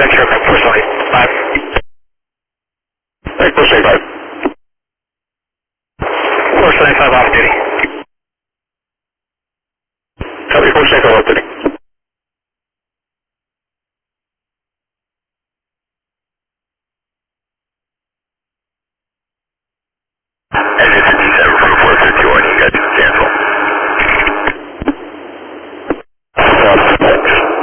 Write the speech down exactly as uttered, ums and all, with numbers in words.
Venture aircraft, four seventy-five. Hey, four seventy-five. four seventy-five off duty.